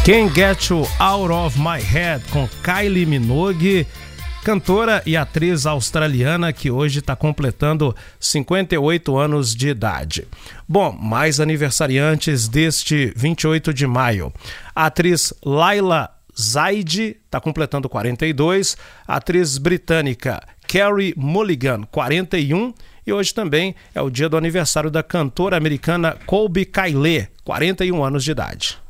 Can't Get You Out of My Head, com Kylie Minogue, cantora e atriz australiana que hoje está completando 58 anos de idade. Bom, mais aniversariantes deste 28 de maio. A atriz Layla Zaid está completando 42, a atriz britânica Carey Mulligan, 41, e hoje também é o dia do aniversário da cantora americana Colbie Caillat, 41 anos de idade.